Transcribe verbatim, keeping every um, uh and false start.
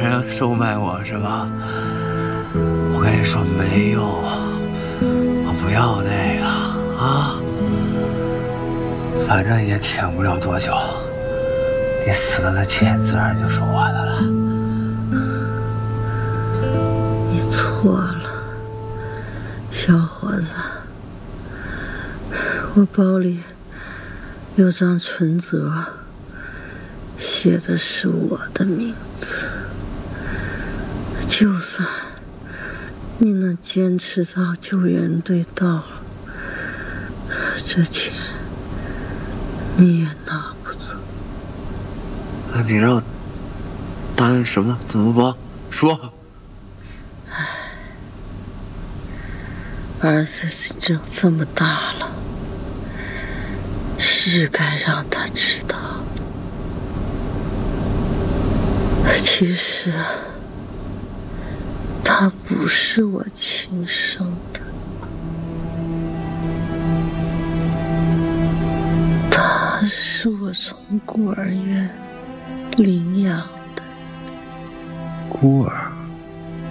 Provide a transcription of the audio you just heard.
人收买我是吧？我跟你说没用，我不要那个啊，反正也挺不了多久，你死了的钱自然就是我的了。 你错了，小伙子，我包里有张存折，写的是我的名字。就算你能坚持到救援队到了，这钱你也拿不走。 那你让我答应什么？怎么帮？说。 唉，儿子已经这么大了，是该让他知道，其实他不是我亲生的，他是我从孤儿院领养的。 孤儿？